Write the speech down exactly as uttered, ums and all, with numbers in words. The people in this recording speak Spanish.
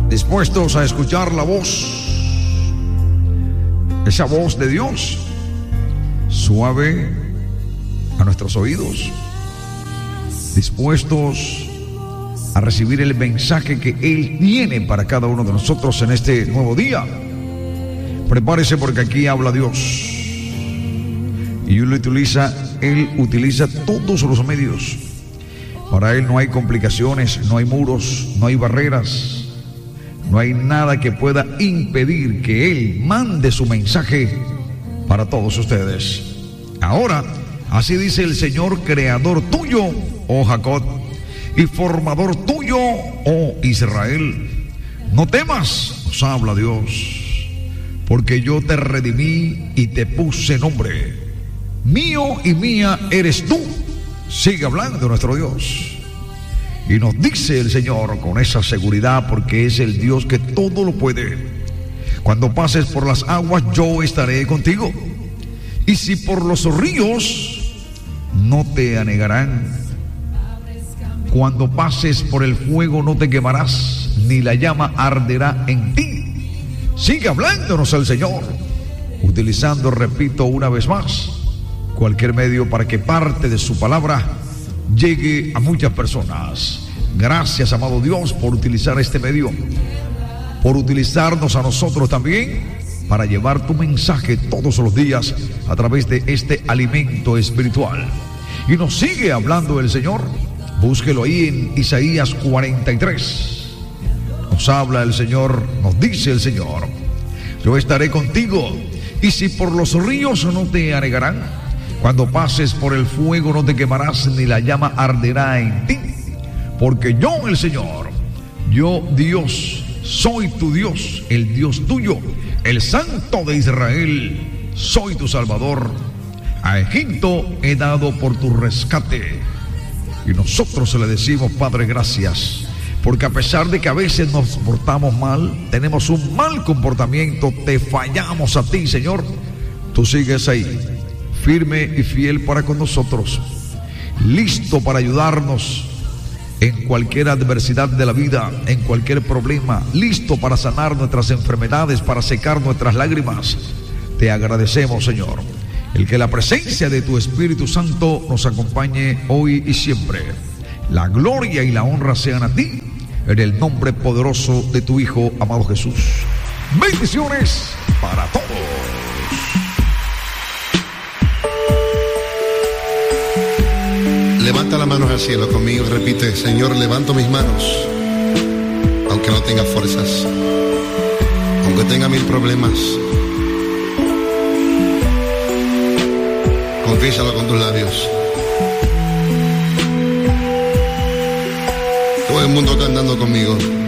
dispuestos a escuchar la voz, esa voz de Dios, suave a nuestros oídos, dispuestos a recibir el mensaje que Él tiene para cada uno de nosotros en este nuevo día. Prepárese, porque aquí habla Dios y Él utiliza, Él utiliza todos los medios. Para Él no hay complicaciones, no hay muros, no hay barreras, no hay nada que pueda impedir que Él mande su mensaje para todos ustedes. Ahora, así dice el Señor, creador tuyo, oh Jacob, y formador tuyo, oh Israel. No temas, nos habla Dios, porque yo te redimí y te puse nombre. Mío y mía eres tú. Sigue hablando nuestro Dios. Y nos dice el Señor con esa seguridad, porque es el Dios que todo lo puede. Cuando pases por las aguas, yo estaré contigo. Y si por los ríos, no te anegarán. Cuando pases por el fuego, no te quemarás, ni la llama arderá en ti. Sigue hablándonos el Señor, utilizando, repito una vez más, cualquier medio para que parte de su palabra llegue a muchas personas. Gracias, amado Dios, por utilizar este medio, por utilizarnos a nosotros también para llevar tu mensaje todos los días a través de este alimento espiritual. Y nos sigue hablando el Señor. Búsquelo ahí en Isaías cuarenta y tres. Nos habla el Señor, nos dice el Señor: yo estaré contigo, y si por los ríos, no te anegarán. Cuando pases por el fuego, no te quemarás, ni la llama arderá en ti. Porque yo, el Señor, yo Dios, soy tu Dios, el Dios tuyo, el Santo de Israel, soy tu Salvador. A Egipto he dado por tu rescate. Y nosotros le decimos: Padre, gracias, porque a pesar de que a veces nos portamos mal, tenemos un mal comportamiento, te fallamos a ti, Señor, tú sigues ahí, firme y fiel para con nosotros, listo para ayudarnos en cualquier adversidad de la vida, en cualquier problema, listo para sanar nuestras enfermedades, para secar nuestras lágrimas. Te agradecemos, Señor, el que la presencia de tu Espíritu Santo nos acompañe hoy y siempre. La gloria y la honra sean a ti, en el nombre poderoso de tu Hijo amado Jesús. Bendiciones para todos. Levanta las manos al cielo conmigo y repite: Señor, levanto mis manos, aunque no tenga fuerzas, aunque tenga mil problemas. Confiésalo con tus labios. Todo el mundo cantando conmigo.